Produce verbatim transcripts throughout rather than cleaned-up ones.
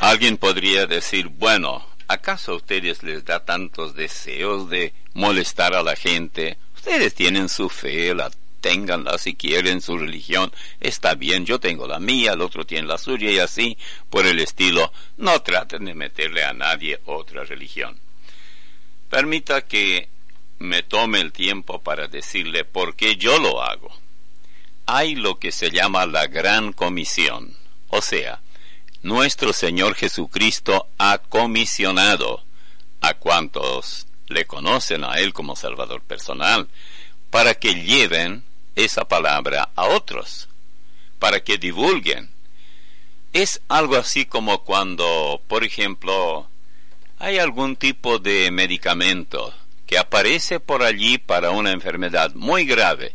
Alguien podría decir, bueno, ¿acaso a ustedes les da tantos deseos de molestar a la gente? Ustedes tienen su fe, la ténganla si quieren, su religión, está bien, yo tengo la mía, el otro tiene la suya y así, por el estilo. No traten de meterle a nadie otra religión. Permita que me tome el tiempo para decirle por qué yo lo hago. Hay lo que se llama la Gran Comisión, o sea, nuestro Señor Jesucristo ha comisionado a cuantos le conocen a Él como Salvador personal, para que lleven esa palabra a otros, para que divulguen. Es algo así como cuando, por ejemplo, hay algún tipo de medicamento que aparece por allí para una enfermedad muy grave,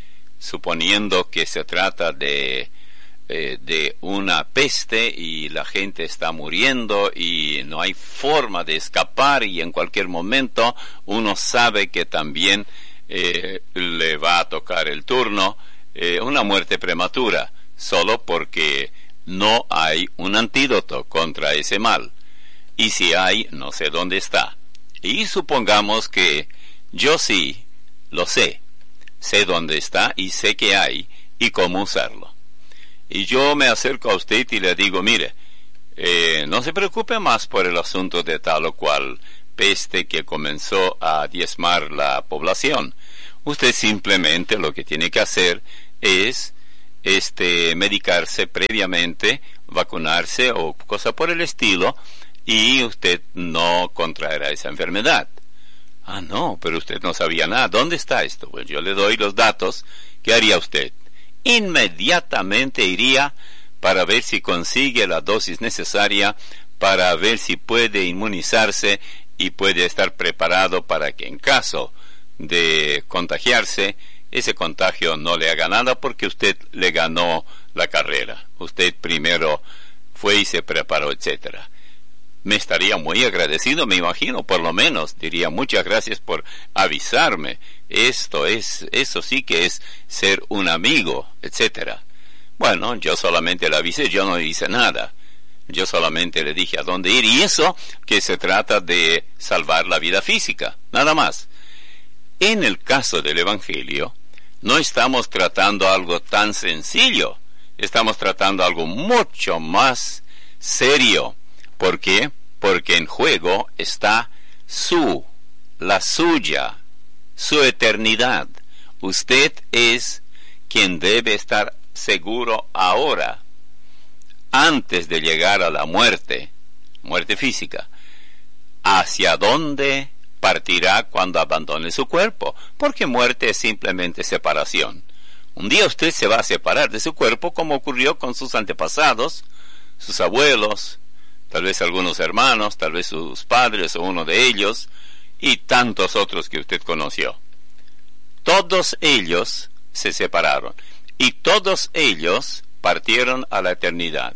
suponiendo que se trata de, eh, de una peste y la gente está muriendo y no hay forma de escapar y en cualquier momento uno sabe que también eh, le va a tocar el turno, eh, una muerte prematura, solo porque no hay un antídoto contra ese mal. Y si hay, no sé dónde está. Y supongamos que yo sí lo sé. Sé dónde está y sé que hay y cómo usarlo. Y yo me acerco a usted y le digo, mire, eh, no se preocupe más por el asunto de tal o cual peste que comenzó a diezmar la población. Usted simplemente lo que tiene que hacer es este medicarse previamente, vacunarse o cosa por el estilo, y usted no contraerá esa enfermedad. Ah, no, pero usted no sabía nada. ¿Dónde está esto? Pues yo le doy los datos. ¿Qué haría usted? Inmediatamente iría para ver si consigue la dosis necesaria, para ver si puede inmunizarse y puede estar preparado para que en caso de contagiarse, ese contagio no le haga nada porque usted le ganó la carrera. Usted primero fue y se preparó, etcétera. Me estaría muy agradecido, me imagino, por lo menos diría muchas gracias por avisarme. Esto es, eso sí que es ser un amigo, etcétera. Bueno, yo solamente le avisé, yo no hice nada. Yo solamente le dije a dónde ir, y eso que se trata de salvar la vida física, nada más. En el caso del Evangelio, no estamos tratando algo tan sencillo, estamos tratando algo mucho más serio. ¿Por qué? Porque en juego está su, la suya, su eternidad. Usted es quien debe estar seguro ahora, antes de llegar a la muerte, muerte física, hacia dónde partirá cuando abandone su cuerpo, porque muerte es simplemente separación. Un día usted se va a separar de su cuerpo, como ocurrió con sus antepasados, sus abuelos, tal vez algunos hermanos, tal vez sus padres o uno de ellos, y tantos otros que usted conoció. Todos ellos se separaron, y todos ellos partieron a la eternidad.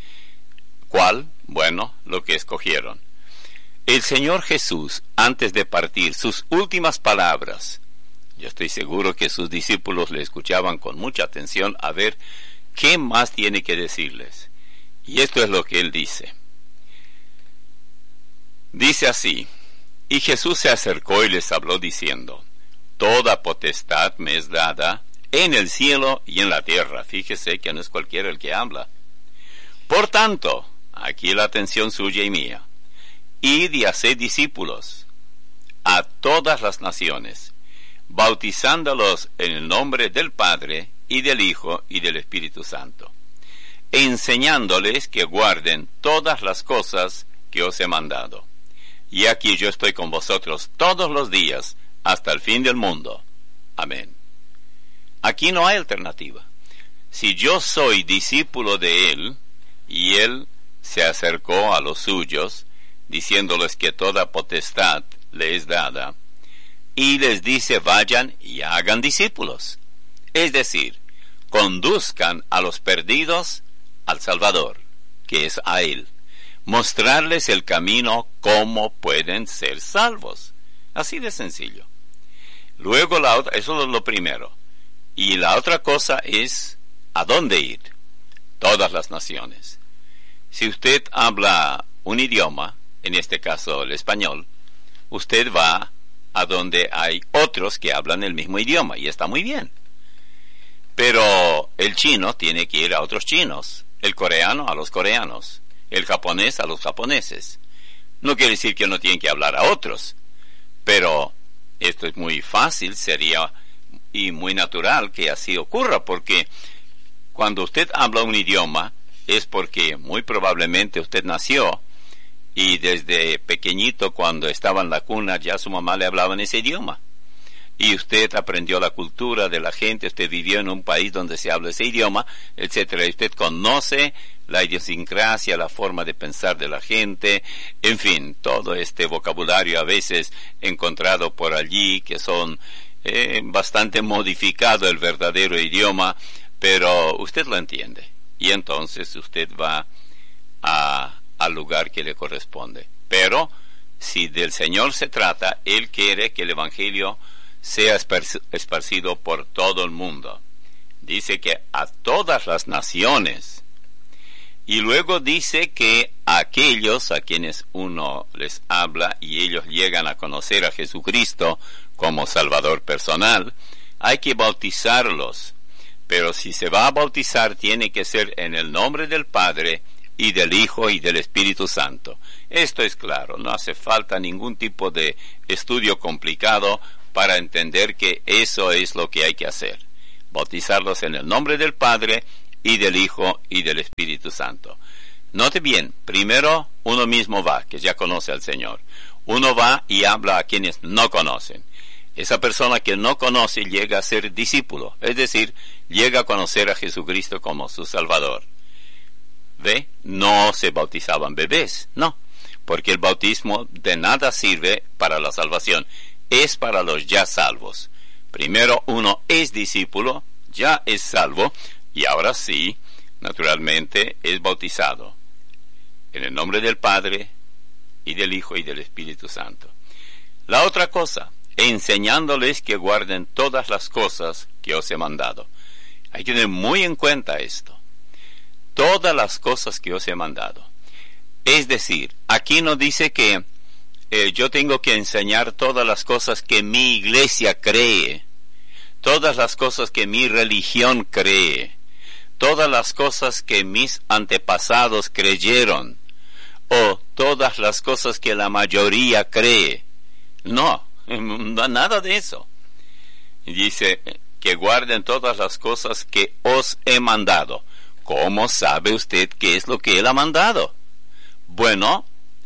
¿Cuál? Bueno, lo que escogieron. El Señor Jesús, antes de partir, sus últimas palabras, yo estoy seguro que sus discípulos le escuchaban con mucha atención a ver qué más tiene que decirles. Y esto es lo que él dice. Dice así: y Jesús se acercó y les habló diciendo: toda potestad me es dada en el cielo y en la tierra. Fíjese que no es cualquiera el que habla. Por tanto, aquí la atención suya y mía: id y haced discípulos a todas las naciones, bautizándolos en el nombre del Padre, y del Hijo, y del Espíritu Santo, enseñándoles que guarden todas las cosas que os he mandado. Y aquí yo estoy con vosotros todos los días, hasta el fin del mundo. Amén. Aquí no hay alternativa. Si yo soy discípulo de Él, y Él se acercó a los suyos, diciéndoles que toda potestad le es dada, y les dice: vayan y hagan discípulos. Es decir, conduzcan a los perdidos al Salvador, que es a Él. Mostrarles el camino cómo pueden ser salvos. Así de sencillo. Luego la otra, eso es lo primero. Y la otra cosa es: ¿a dónde ir? Todas las naciones. Si usted habla un idioma, en este caso el español, usted va a donde hay otros que hablan el mismo idioma y está muy bien. Pero el chino tiene que ir a otros chinos, el coreano a los coreanos, el japonés a los japoneses. No quiere decir que no tienen que hablar a otros, pero esto es muy fácil, sería y muy natural que así ocurra, porque cuando usted habla un idioma es porque muy probablemente usted nació y desde pequeñito, cuando estaba en la cuna, ya su mamá le hablaba en ese idioma. Y usted aprendió la cultura de la gente, usted vivió en un país donde se habla ese idioma, etcétera. Y usted conoce la idiosincrasia, la forma de pensar de la gente, en fin, todo este vocabulario a veces encontrado por allí, que son eh, bastante modificado el verdadero idioma, pero usted lo entiende. Y entonces usted va a al lugar que le corresponde. Pero si del Señor se trata, Él quiere que el Evangelio sea esparcido por todo el mundo. Dice que a todas las naciones. Y luego dice que a aquellos a quienes uno les habla y ellos llegan a conocer a Jesucristo como Salvador personal, hay que bautizarlos. Pero si se va a bautizar, tiene que ser en el nombre del Padre, y del Hijo y del Espíritu Santo. Esto es claro, no hace falta ningún tipo de estudio complicado para entender que eso es lo que hay que hacer. Bautizarlos en el nombre del Padre y del Hijo y del Espíritu Santo. Note bien, primero uno mismo va, que ya conoce al Señor. Uno va y habla a quienes no conocen. Esa persona que no conoce llega a ser discípulo, es decir, llega a conocer a Jesucristo como su Salvador. ¿Ve? No se bautizaban bebés, no, porque el bautismo de nada sirve para la salvación, es para los ya salvos. Primero uno es discípulo, ya es salvo, y ahora sí, naturalmente, es bautizado. En el nombre del Padre, y del Hijo, y del Espíritu Santo. La otra cosa, enseñándoles que guarden todas las cosas que os he mandado. Hay que tener muy en cuenta esto. Todas las cosas que os he mandado. Es decir, aquí no dice que eh, yo tengo que enseñar todas las cosas que mi iglesia cree, todas las cosas que mi religión cree, todas las cosas que mis antepasados creyeron, o todas las cosas que la mayoría cree. No, no nada de eso. Dice que guarden todas las cosas que os he mandado. ¿Cómo sabe usted qué es lo que Él ha mandado? Bueno,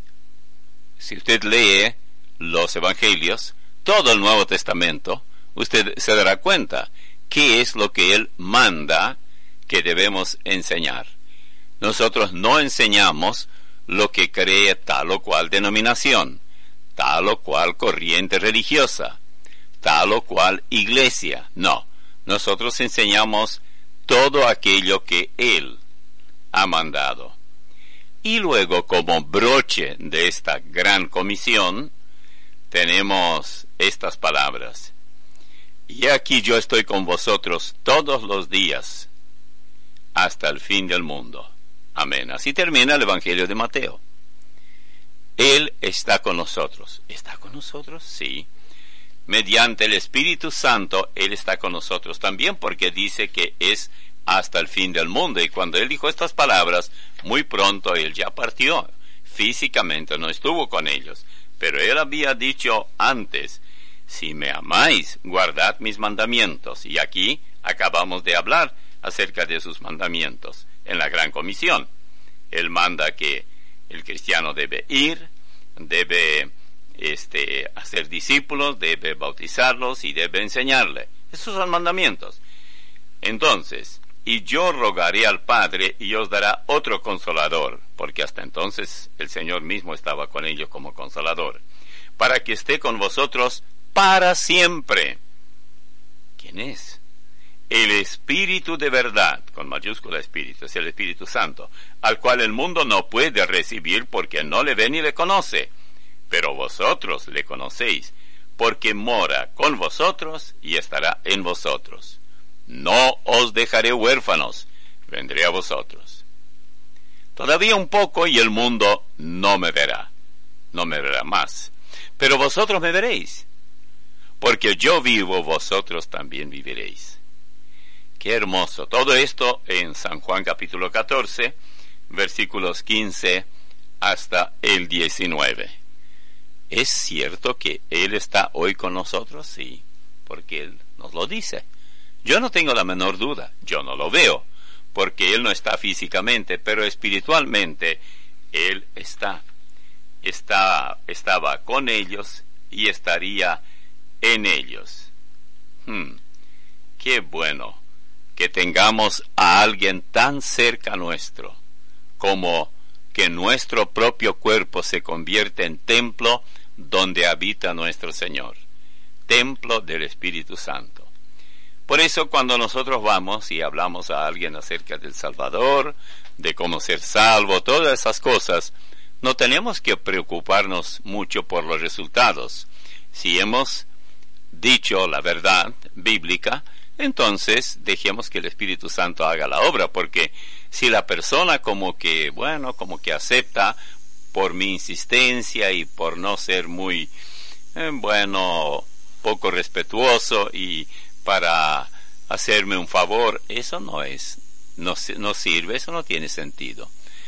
si usted lee los Evangelios, todo el Nuevo Testamento, usted se dará cuenta qué es lo que Él manda que debemos enseñar. Nosotros no enseñamos lo que cree tal o cual denominación, tal o cual corriente religiosa, tal o cual iglesia. No, nosotros enseñamos todo aquello que Él ha mandado. Y luego, como broche de esta gran comisión, tenemos estas palabras. Y aquí yo estoy con vosotros todos los días, hasta el fin del mundo. Amén. Así termina el Evangelio de Mateo. Él está con nosotros. ¿Está con nosotros? Sí. Mediante el Espíritu Santo, Él está con nosotros también, porque dice que es hasta el fin del mundo. Y cuando Él dijo estas palabras, muy pronto Él ya partió. Físicamente no estuvo con ellos, pero Él había dicho antes, si me amáis, guardad mis mandamientos. Y aquí acabamos de hablar acerca de sus mandamientos en la Gran Comisión. Él manda que el cristiano debe ir, debe este, hacer discípulos, debe bautizarlos y debe enseñarle. Esos son mandamientos. Entonces, y yo rogaré al Padre y os dará otro consolador, porque hasta entonces el Señor mismo estaba con ellos como consolador, para que esté con vosotros para siempre. ¿Quién es? El Espíritu de verdad, con mayúscula Espíritu, es el Espíritu Santo, al cual el mundo no puede recibir porque no le ve ni le conoce, pero vosotros le conocéis, porque mora con vosotros y estará en vosotros. No os dejaré huérfanos, vendré a vosotros. Todavía un poco y el mundo no me verá, no me verá más. Pero vosotros me veréis, porque yo vivo, vosotros también viviréis. Qué hermoso. Todo esto en San Juan capítulo catorce, versículos quince hasta el diecinueve. ¿Es cierto que Él está hoy con nosotros? Sí, porque Él nos lo dice. Yo no tengo la menor duda, yo no lo veo, porque Él no está físicamente, pero espiritualmente Él está. Está, estaba con ellos y estaría en ellos. Hmm, qué bueno que tengamos a alguien tan cerca nuestro, como que nuestro propio cuerpo se convierte en templo donde habita nuestro Señor, templo del Espíritu Santo. Por eso cuando nosotros vamos y hablamos a alguien acerca del Salvador, de cómo ser salvo, todas esas cosas, no tenemos que preocuparnos mucho por los resultados. Si hemos dicho la verdad bíblica, entonces dejemos que el Espíritu Santo haga la obra, porque si la persona como que, bueno, como que acepta por mi insistencia y por no ser muy, eh, bueno, poco respetuoso y para hacerme un favor, eso no es, no, no sirve, eso no tiene sentido.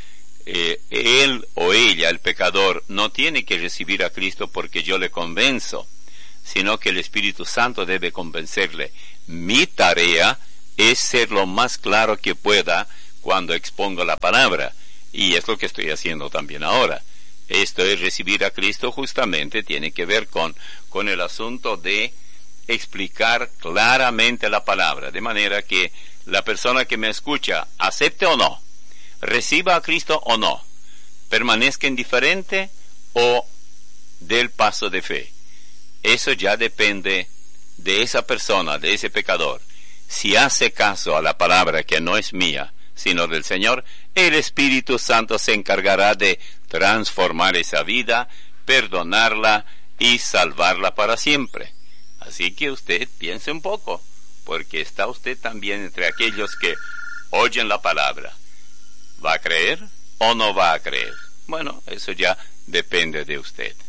Eh, él o ella, el pecador, no tiene que recibir a Cristo porque yo le convenzo, sino que el Espíritu Santo debe convencerle. Mi tarea es ser lo más claro que pueda cuando expongo la palabra, y es lo que estoy haciendo también ahora. Esto es recibir a Cristo, justamente tiene que ver con, con el asunto de explicar claramente la palabra, de manera que la persona que me escucha, acepte o no, reciba a Cristo o no, permanezca indiferente o dé el paso de fe. Eso ya depende de esa persona, de ese pecador. Si hace caso a la palabra que no es mía, sino del Señor, el Espíritu Santo se encargará de transformar esa vida, perdonarla y salvarla para siempre. Así que usted piense un poco, porque está usted también entre aquellos que oyen la palabra. ¿Va a creer o no va a creer? Bueno, eso ya depende de usted.